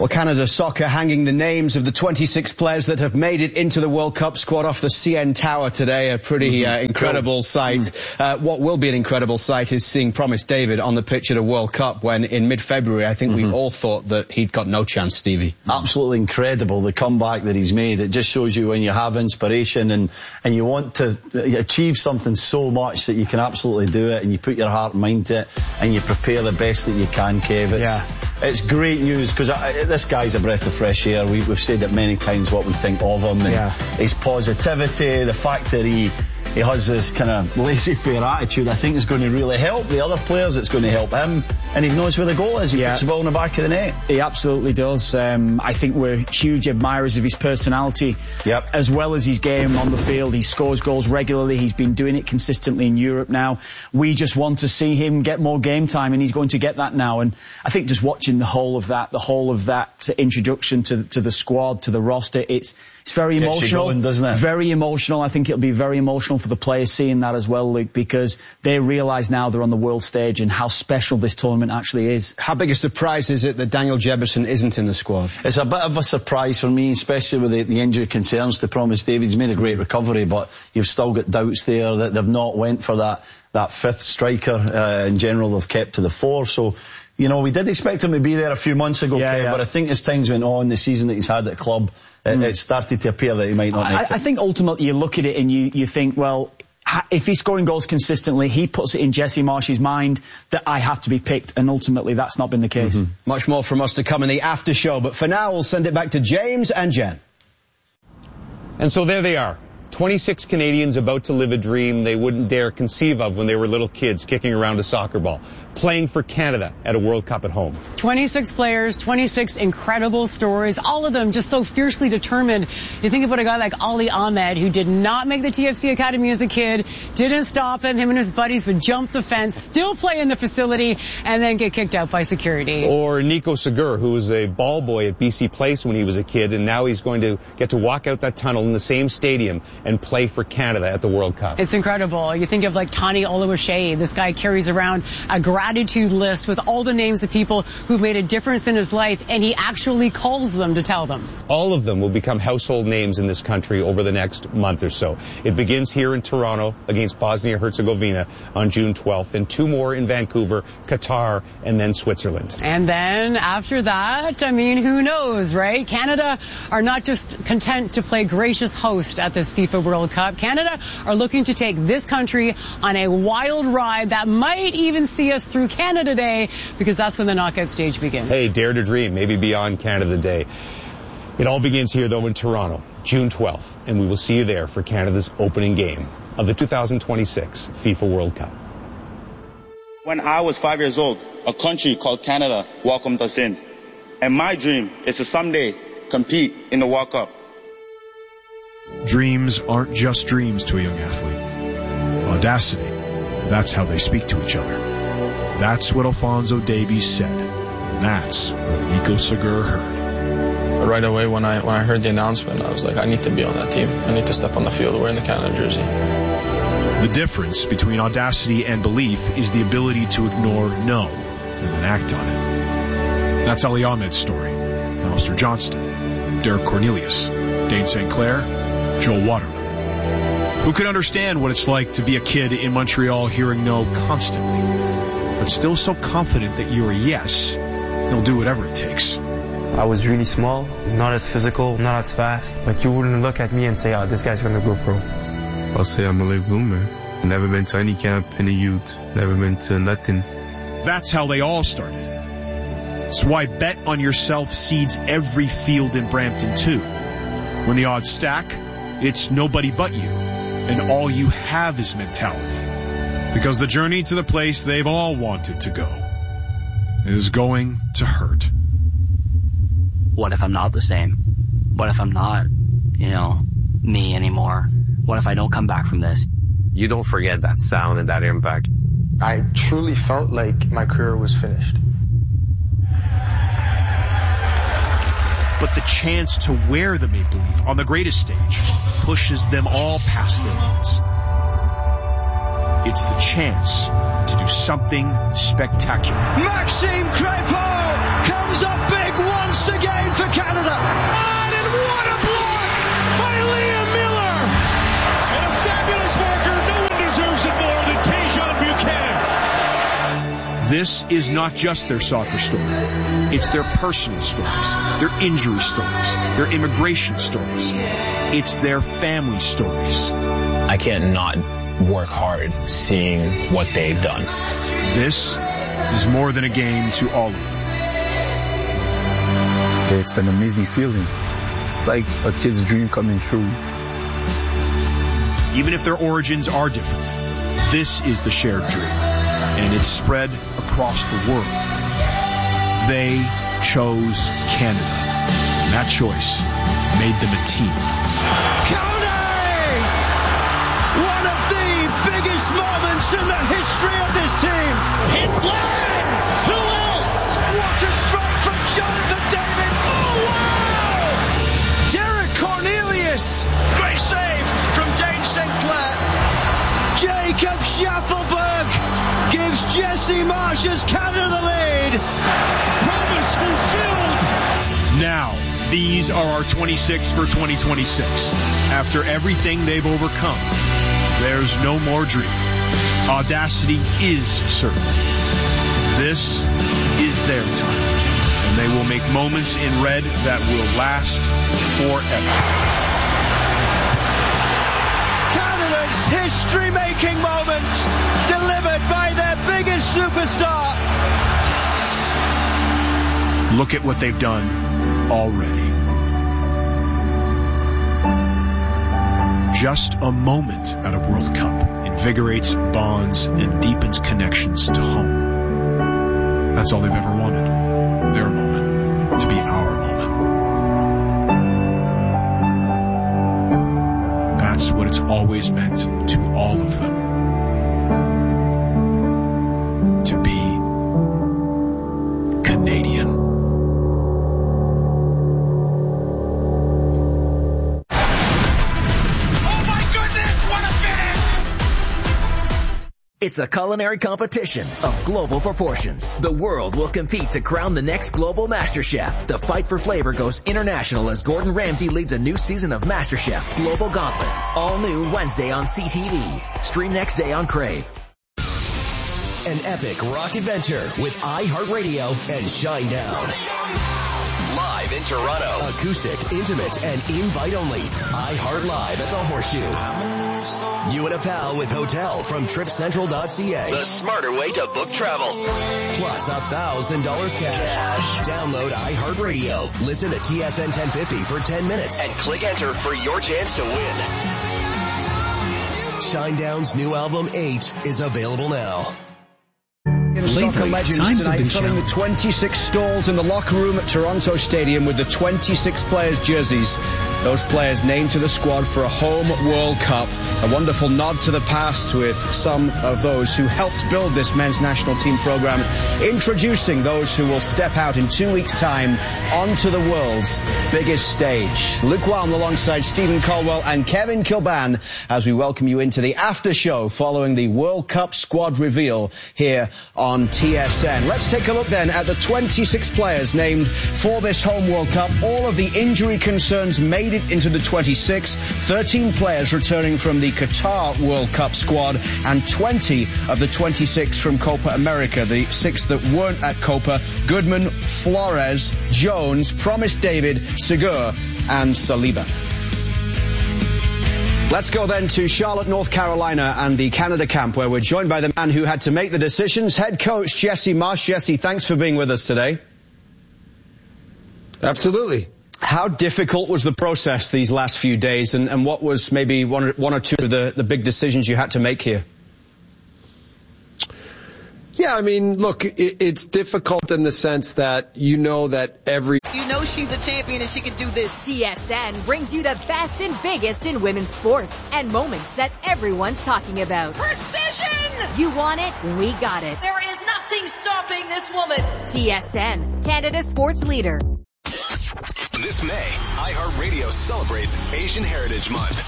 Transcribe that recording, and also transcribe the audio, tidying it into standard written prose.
Well, Canada Soccer hanging the names of the 26 players that have made it into the World Cup squad off the CN Tower today. A pretty incredible sight. What will be an incredible sight is seeing Promise David on the pitch at a World Cup when in mid-February I think we all thought that he'd got no chance, Stevie. Absolutely incredible, the comeback that he's made. It just shows you when you have inspiration and you want to achieve something so much that you can absolutely do it, and you put your heart and mind to it and you prepare the best that you can, Kev. It's great news because this guy's a breath of fresh air. We've said it many times what we think of him, and his positivity, the fact that he has this kind of laissez-faire attitude, I think is going to really help the other players. It's going to help him, and he knows where the goal is. He puts the ball in the back of the net. He absolutely does. I think we're huge admirers of his personality, as well as his game on the field. He scores goals regularly. He's been doing it consistently in Europe now. We just want to see him get more game time, and he's going to get that now. And I think just watching the whole of that introduction to the squad, to the roster, it's very emotional. Going, doesn't it? Very emotional. I think it'll be very emotional for the players seeing that as well, Luke, because they realise now they're on the world stage and how special this tournament actually is. How big a surprise is it that Daniel Jebbison isn't in the squad? It's a bit of a surprise for me, especially with the injury concerns to Promise David. He's made a great recovery, but you've still got doubts there that they've not went for that fifth striker. In general, they've kept to the four. So, you know, we did expect him to be there a few months ago, Kev, but I think as times went on, the season that he's had at the club, it started to appear that he might not make it. I think ultimately you look at it and you think, well, if he's scoring goals consistently, he puts it in Jesse Marsch's mind that I have to be picked, and ultimately that's not been the case. Much more from us to come in the after show, but for now we'll send it back to James and Jen. And so there they are. 26 Canadians about to live a dream they wouldn't dare conceive of when they were little kids kicking around a soccer ball, playing for Canada at a World Cup at home. 26 players, 26 incredible stories, all of them just so fiercely determined. You think about a guy like Ali Ahmed, who did not make the TFC Academy as a kid, didn't stop him. Him and his buddies would jump the fence, still play in the facility, and then get kicked out by security. Or Nico Segur, who was a ball boy at BC Place when he was a kid, and now he's going to get to walk out that tunnel in the same stadium and play for Canada at the World Cup. It's incredible. You think of like Tani Oluwaseyi. This guy carries around a gratitude list with all the names of people who've made a difference in his life, and he actually calls them to tell them. All of them will become household names in this country over the next month or so. It begins here in Toronto against Bosnia-Herzegovina on June 12th, and 2 more in Vancouver, Qatar, and then Switzerland. And then after that, I mean, who knows, right? Canada are not just content to play gracious host at this FIFA World Cup. Canada are looking to take this country on a wild ride that might even see us through Canada Day, because that's when the knockout stage begins. Hey, dare to dream, maybe beyond Canada Day. It all begins here, though, in Toronto, June 12th, and we will see you there for Canada's opening game of the 2026 FIFA World Cup. When I was 5 years old, a country called Canada welcomed us in. And my dream is to someday compete in the World Cup. Dreams aren't just dreams to a young athlete. Audacity, that's how they speak to each other. That's what Alphonso Davies said. And that's what Nico Segur heard. Right away when I heard the announcement, I was like, I need to be on that team. I need to step on the field wearing the Canada jersey. The difference between audacity and belief is the ability to ignore no and then act on it. That's Ali Ahmed's story. Alistair Johnston, Derek Cornelius, Dane St. Clair, Joel Waterman. Who could understand what it's like to be a kid in Montreal hearing no constantly, but still so confident that you're a yes, you'll do whatever it takes. I was really small, not as physical, not as fast, but you wouldn't look at me and say, oh, this guy's going to go pro. I'll say I'm a late bloomer. Never been to any camp in the youth, never been to nothing. That's how they all started. It's why Bet on Yourself seeds every field in Brampton too. When the odds stack, it's nobody but you, and all you have is mentality. Because the journey to the place they've all wanted to go is going to hurt. What if I'm not the same? What if I'm not, me anymore? What if I don't come back from this? You don't forget that sound and that impact. I truly felt like my career was finished. But the chance to wear the Maple Leaf on the greatest stage pushes them all past their limits. It's the chance to do something spectacular. Maxime Crépeau comes up big once again. This is not just their soccer story. It's their personal stories, their injury stories, their immigration stories. It's their family stories. I can't not work hard seeing what they've done. This is more than a game to all of them. It's an amazing feeling. It's like a kid's dream coming true. Even if their origins are different, this is the shared dream, and it's spread across the world. They chose Canada, and that choice made them a team. Kone! One of the biggest moments in the history of this team. Hit line! Who else? What a strike from Jonathan David! Oh, wow! Derek Cornelius! Great save from Dane Sinclair. Jacob Schaffelberg gives Jesse Marsh's Canada the lead. Promise fulfilled. Now, these are our 26 for 2026. After everything they've overcome, there's no more dream. Audacity is certainty. This is their time, and they will make moments in red that will last forever. History-making moment delivered by their biggest superstar. Look at what they've done already. Just a moment at a World Cup invigorates bonds and deepens connections to home. That's all they've ever wanted. Their moment, to be our moment. That's what it's always meant to all of them. To be Canadian. Oh my goodness, what a finish! It's a culinary competition of global proportions. The world will compete to crown the next global MasterChef. The fight for flavor goes international as Gordon Ramsay leads a new season of MasterChef Global Gauntlet. All new Wednesday on CTV. Stream next day on Crave. An epic rock adventure with iHeartRadio and Shinedown. Live in Toronto. Acoustic, intimate, and invite only. iHeart Live at the Horseshoe. You and a pal with hotel from TripCentral.ca. The smarter way to book travel. Plus $1,000 cash. Download iHeartRadio. Listen to TSN 1050 for 10 minutes. And click enter for your chance to win. Shinedown's new album 8 is available now. Soccer legends tonight filling the 26 stalls in the locker room at Toronto Stadium with the 26 players' jerseys. Those players named to the squad for a home World Cup. A wonderful nod to the past with some of those who helped build this men's national team program. Introducing those who will step out in 2 weeks' time onto the world's biggest stage. Luke Walm alongside Stephen Caldwell and Kevin Kilban as we welcome you into the after show following the World Cup squad reveal here on TSN. Let's take a look then at the 26 players named for this home World Cup. All of the injury concerns made it into the 26. 13 players returning from the Qatar World Cup squad and 20 of the 26 from Copa America. The 6 that weren't at Copa: Goodman, Flores, Jones, Promise David, Segur, and Saliba. Let's go then to Charlotte, North Carolina and the Canada camp where we're joined by the man who had to make the decisions, head coach Jesse Marsh. Jesse, thanks for being with us today. Absolutely. How difficult was the process these last few days, and what was maybe one or two of the big decisions you had to make here? Yeah, I mean, look, it's difficult in the sense that you know that You know she's a champion and she can do this. TSN brings you the best and biggest in women's sports and moments that everyone's talking about. Precision! You want it? We got it. There is nothing stopping this woman. TSN, Canada's sports leader. This May, iHeartRadio celebrates Asian Heritage Month.